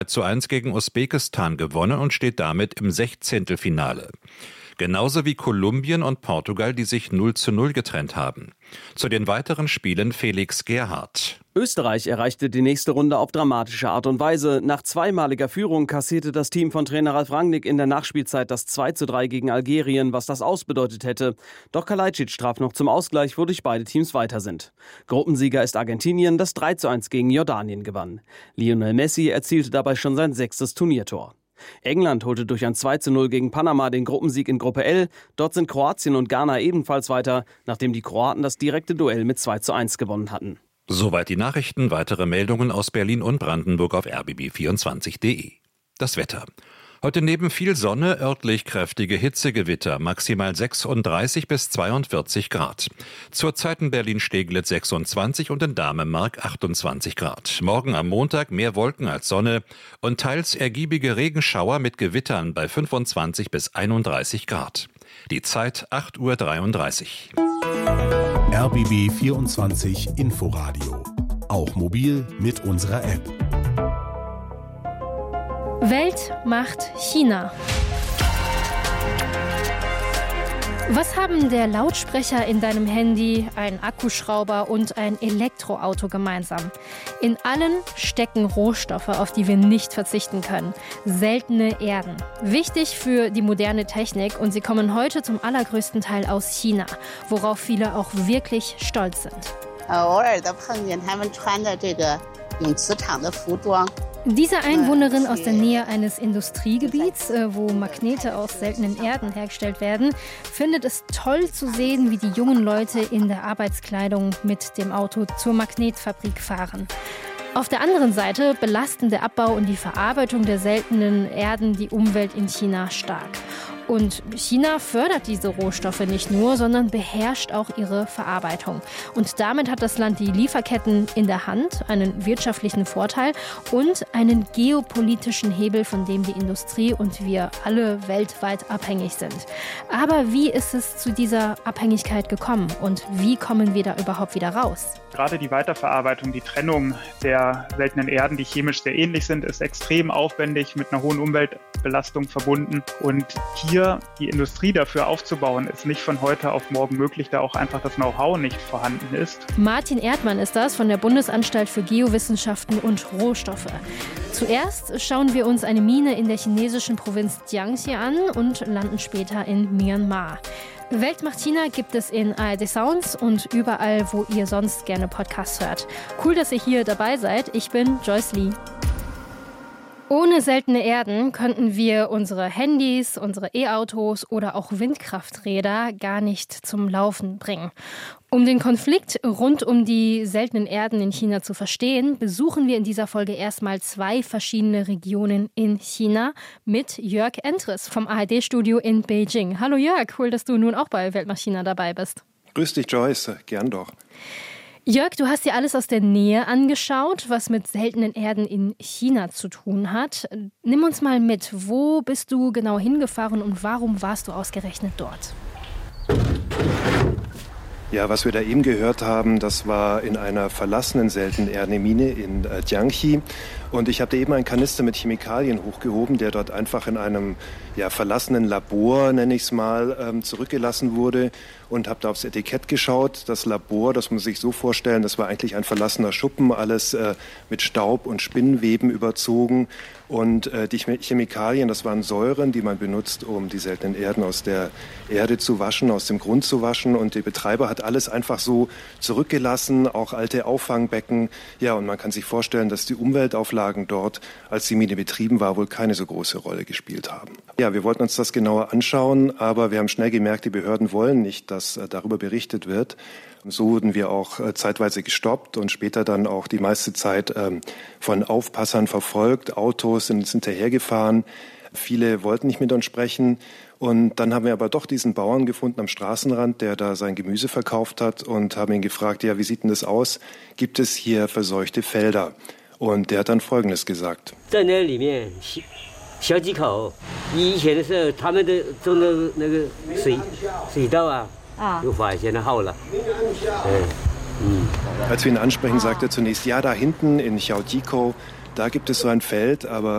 2:1 gegen Usbekistan gewonnen und steht damit im 16. Genauso wie Kolumbien und Portugal, die sich 0:0 getrennt haben. Zu den weiteren Spielen Felix Gerhardt. Österreich erreichte die nächste Runde auf dramatische Art und Weise. Nach zweimaliger Führung kassierte das Team von Trainer Ralf Rangnick in der Nachspielzeit das 2:3 gegen Algerien, was das ausbedeutet hätte. Doch Kalajdzic traf noch zum Ausgleich, wodurch beide Teams weiter sind. Gruppensieger ist Argentinien, das 3:1 gegen Jordanien gewann. Lionel Messi erzielte dabei schon sein 6. Turniertor. England holte durch ein 2:0 gegen Panama den Gruppensieg in Gruppe L. Dort sind Kroatien und Ghana ebenfalls weiter, nachdem die Kroaten das direkte Duell mit 2:1 gewonnen hatten. Soweit die Nachrichten. Weitere Meldungen aus Berlin und Brandenburg auf rbb24.de. Das Wetter. Heute neben viel Sonne örtlich kräftige Hitzegewitter, maximal 36 bis 42 Grad. Zurzeit in Berlin-Steglitz 26 und in Damemark 28 Grad. Morgen am Montag mehr Wolken als Sonne und teils ergiebige Regenschauer mit Gewittern bei 25 bis 31 Grad. Die Zeit 8:33 Uhr. RBB 24 Inforadio. Auch mobil mit unserer App. Welt macht China. Was haben der Lautsprecher in deinem Handy, ein Akkuschrauber und ein Elektroauto gemeinsam? In allen stecken Rohstoffe, auf die wir nicht verzichten können. Seltene Erden. Wichtig für die moderne Technik und sie kommen heute zum allergrößten Teil aus China, worauf viele auch wirklich stolz sind. Diese Einwohnerin aus der Nähe eines Industriegebiets, wo Magnete aus seltenen Erden hergestellt werden, findet es toll zu sehen, wie die jungen Leute in der Arbeitskleidung mit dem Auto zur Magnetfabrik fahren. Auf der anderen Seite belasten der Abbau und die Verarbeitung der seltenen Erden die Umwelt in China stark. Und China fördert diese Rohstoffe nicht nur, sondern beherrscht auch ihre Verarbeitung. Und damit hat das Land die Lieferketten in der Hand, einen wirtschaftlichen Vorteil und einen geopolitischen Hebel, von dem die Industrie und wir alle weltweit abhängig sind. Aber wie ist es zu dieser Abhängigkeit gekommen und wie kommen wir da überhaupt wieder raus? Gerade die Weiterverarbeitung, die Trennung der seltenen Erden, die chemisch sehr ähnlich sind, ist extrem aufwendig, mit einer hohen Umweltbelastung verbunden. Und hier die Industrie dafür aufzubauen, ist nicht von heute auf morgen möglich, da auch einfach das Know-how nicht vorhanden ist. Martin Erdmann ist das von der Bundesanstalt für Geowissenschaften und Rohstoffe. Zuerst schauen wir uns eine Mine in der chinesischen Provinz Jiangxi an und landen später in Myanmar. Welt macht China gibt es in ARD Sounds und überall, wo ihr sonst gerne Podcasts hört. Cool, dass ihr hier dabei seid. Ich bin Joyce Lee. Ohne seltene Erden könnten wir unsere Handys, unsere E-Autos oder auch Windkrafträder gar nicht zum Laufen bringen. Um den Konflikt rund um die seltenen Erden in China zu verstehen, besuchen wir in dieser Folge erstmal 2 verschiedene Regionen in China mit Jörg Entres vom ARD-Studio in Beijing. Hallo Jörg, cool, dass du nun auch bei Welt macht China dabei bist. Grüß dich Joyce, gern doch. Jörg, du hast dir alles aus der Nähe angeschaut, was mit seltenen Erden in China zu tun hat. Nimm uns mal mit, wo bist du genau hingefahren und warum warst du ausgerechnet dort? Ja, was wir da eben gehört haben, das war in einer verlassenen seltenen Erdenmine in Jiangxi. Und ich habe da eben einen Kanister mit Chemikalien hochgehoben, der dort einfach in einem verlassenen Labor, nenne ich es mal, zurückgelassen wurde. Und habe da aufs Etikett geschaut. Das Labor, das muss man sich so vorstellen, das war eigentlich ein verlassener Schuppen, alles mit Staub und Spinnenweben überzogen. Und die Chemikalien, das waren Säuren, die man benutzt, um die seltenen Erden aus der Erde zu waschen, aus dem Grund zu waschen. Und der Betreiber hat alles einfach so zurückgelassen, auch alte Auffangbecken. Ja, und man kann sich vorstellen, dass die Umweltauflagen dort, als die Mine betrieben war, wohl keine so große Rolle gespielt haben. Ja, wir wollten uns das genauer anschauen, aber wir haben schnell gemerkt, die Behörden wollen nicht, dass darüber berichtet wird. So wurden wir auch zeitweise gestoppt und später dann auch die meiste Zeit von Aufpassern verfolgt. Autos sind uns hinterhergefahren. Viele wollten nicht mit uns sprechen. Und dann haben wir aber doch diesen Bauern gefunden am Straßenrand, der da sein Gemüse verkauft hat und haben ihn gefragt, ja, wie sieht denn das aus? Gibt es hier verseuchte Felder? Und der hat dann Folgendes gesagt. Als wir ihn ansprechen, sagt er zunächst, ja, da hinten in Xiaojiko, da gibt es so ein Feld, aber